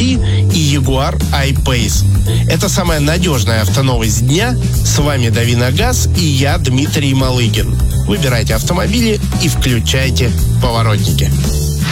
GT и Jaguar I-Pace. Это самая надежная автоновость дня. С вами Давиногаз и я, Дмитрий Малыгин. Выбирайте автомобили и включайте поворотники.